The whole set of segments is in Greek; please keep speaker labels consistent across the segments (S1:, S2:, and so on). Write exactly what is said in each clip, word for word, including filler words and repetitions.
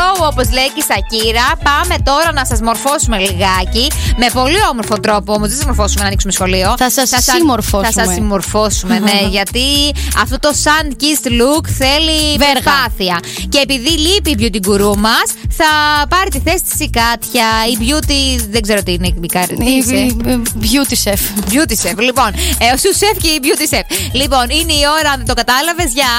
S1: go, όπως λέει και η Σακύρα. Πάμε τώρα να σας μορφώσουμε λιγάκι. Με πολύ όμορφο τρόπο, όμως δεν σας μορφώσουμε να ανοίξουμε σχολείο.
S2: Θα σας θα συμμορφώσουμε.
S1: Θα σας συμμορφώσουμε, ναι, γιατί αυτό το sun-kissed look θέλει προσπάθεια. Και επειδή λείπει η beauty guru μας, θα πάρει τη θέση της η Κάτια. Η beauty, δεν ξέρω τι είναι η Κάτια.
S2: Η beauty chef.
S1: Beauty chef, λοιπόν. Ο σου chef και η beauty chef. Λοιπόν, είναι η ώρα, αν το κατάλαβες, για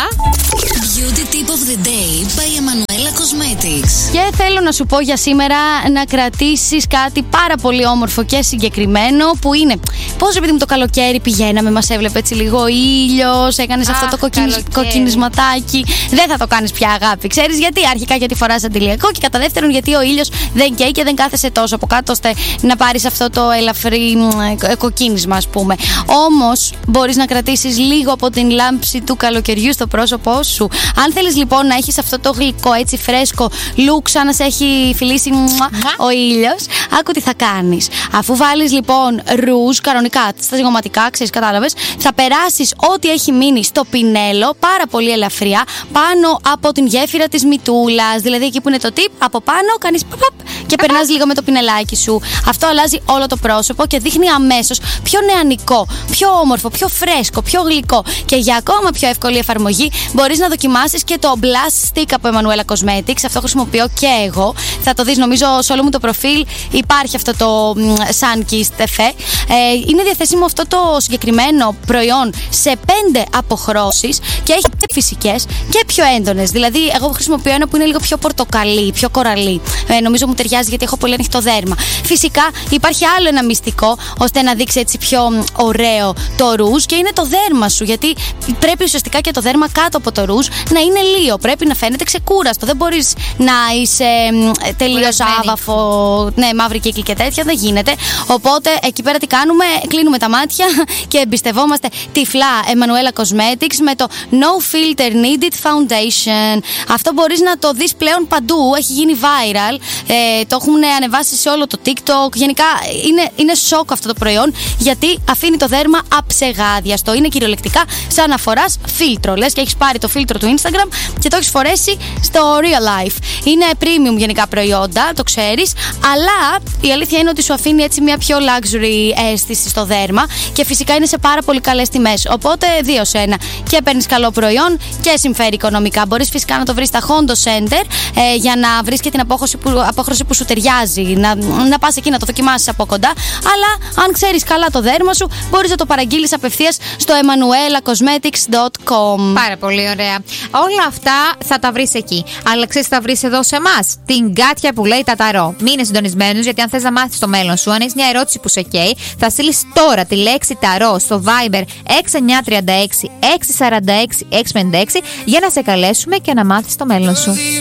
S3: Beauty Tip of the Day by Emanuela Cosmetics.
S2: Και θέλω να σου πω για σήμερα να κρατήσεις κάτι πάρα πολύ όμορφο και συγκεκριμένο, που είναι πώς, επειδή με το καλοκαίρι πηγαίναμε, μας έβλεπε έτσι λίγο ήλιος, έκανες αυτό το κοκκινι... κοκκινισματάκι. Δεν θα το κάνεις πια, αγάπη. Ξέρεις γιατί? Αρχικά γιατί φοράς αντιλιακό, και κατά δεύτερον γιατί ο ήλιος δεν καίει και δεν κάθεσαι τόσο από κάτω ώστε να πάρεις αυτό το ελαφρύ κοκκίνισμα, ας πούμε. Όμως μπορείς να κρατήσεις λίγο από την λάμψη του καλοκαιριού στο πρόσωπό σου. Αν θέλεις λοιπόν να έχεις αυτό το γλυκό, έτσι φρέσκο look, σαν να σε έχει φιλήσει μουα, ο ήλιος, άκου τι θα κάνεις. Αφού βάλεις λοιπόν ρούζ κανονικά στα ζυγωματικά, ξέρεις, κατάλαβες, θα περάσεις ό,τι έχει μείνει στο πινέλο πάρα πολύ ελαφριά πάνω από την γέφυρα της μυτούλας. Δηλαδή εκεί που είναι το tip, από πάνω κάνεις παπ και περνάς λίγο με το πινελάκι σου. Αυτό αλλάζει όλο το πρόσωπο και δείχνει αμέσως πιο νεανικό, πιο όμορφο, πιο φρέσκο, πιο γλυκό. Και για ακόμα πιο εύκολη εφαρμογή μπορείς να δοκιμάσεις και το Blast Stick από Emanuela Cosmetics. Αυτό χρησιμοποιώ και εγώ. Θα το δεις νομίζω σε όλο μου το προφίλ. Υπάρχει αυτό το sun-kissed effect. Ε, είναι διαθέσιμο αυτό το συγκεκριμένο προϊόν σε πέντε αποχρώσεις και έχει και φυσικές και πιο έντονες. Δηλαδή, εγώ χρησιμοποιώ ένα που είναι λίγο πιο πορτοκαλί, πιο κοραλί. Ε, νομίζω μου ταιριάζει γιατί έχω πολύ ανοιχτό δέρμα. Φυσικά υπάρχει άλλο ένα μυστικό ώστε να δείξει έτσι πιο ωραίο το ρούζ, και είναι το δέρμα σου. Γιατί πρέπει ουσιαστικά και το δέρμα κάτω από το ρούζ να είναι λίο. Πρέπει να φαίνεται ξεκούραστο. Δεν μπορείς να είσαι τελείως άβαφο, ναι, μαύρη κύκλη και τέτοια. Δεν γίνεται. Οπότε εκεί πέρα τι κάνουμε? Κλείνουμε τα μάτια και εμπιστευόμαστε τυφλά Emanuela Cosmetics με το No Filter Needed Foundation. Αυτό μπορείς να το δεις πλέον παντού. Έχει γίνει viral. Ε, το έχουν ανεβάσει σε όλο το TikTok. Γενικά είναι, είναι σοκ αυτό το προϊόν, γιατί αφήνει το δέρμα αψεγάδιαστο. Είναι κυριολεκτικά σαν να φοράς φίλτρο. Λες και έχεις πάρει το φίλτρο του Instagram και το έχεις φορέσει στο real life. Είναι premium γενικά προϊόντα, το ξέρεις, αλλά η αλήθεια είναι ότι σου αφήνει έτσι μια πιο luxury αίσθηση στο δέρμα, και φυσικά είναι σε πάρα πολύ καλές τιμές. Οπότε δύο σε ένα. Και παίρνεις καλό προϊόν και συμφέρει οικονομικά. Μπορείς φυσικά να το βρεις στα Hondo Center ε, για να βρεις και την απόχρωση που, απόχρωση που σου ταιριάζει. Να, να πας εκεί να το δοκιμάσεις από κοντά. Αλλά αν ξέρεις καλά το δέρμα σου, μπορείς να το παραγγείλεις απευθείας στο emanuela cosmetics dot com.
S1: Πάρα πολύ ωραία. Όλα αυτά θα τα βρεις εκεί. Αλλά ξέρεις, θα βρεις εδώ σε εμάς την Κάτια που λέει τα ταρό. Μείνε συντονισμένος, γιατί αν θες να μάθεις το μέλλον σου, αν έχεις μια ερώτηση που σε καίει, θα στείλεις τώρα τη λέξη ταρό στο Viber έξι εννιά τρία έξι έξι τέσσερα έξι έξι πέντε έξι για να σε καλέσουμε και να μάθεις το μέλλον σου.